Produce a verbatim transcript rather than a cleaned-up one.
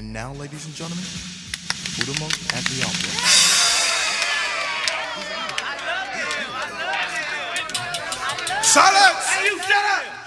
And now, ladies and gentlemen, Udamo at the opera. Silence! Hey, you shut up!